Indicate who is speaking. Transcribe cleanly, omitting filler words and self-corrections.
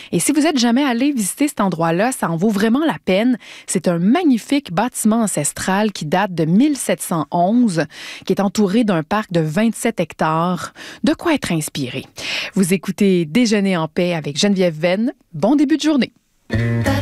Speaker 1: Et si vous n'êtes jamais allé visiter cet endroit-là, ça en vaut vraiment la peine. C'est un magnifique bâtiment ancestral qui date de 1711, qui est entouré d'un parc de 27 hectares. De quoi être inspiré. Vous écoutez Déjeuner en paix avec Geneviève Venn. Bon début de journée.